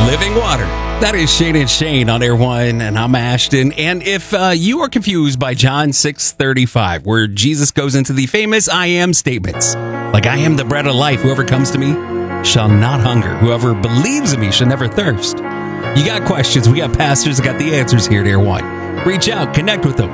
Living Water. That is Shane and Shane on Air One, and I'm Ashton. And if you are confused by John 6:35, where Jesus goes into the famous I am statements, like I am the bread of life, whoever comes to me shall not hunger, whoever believes in me shall never thirst. You got questions, we got pastors that got the answers here at Air One. Reach out, connect with them.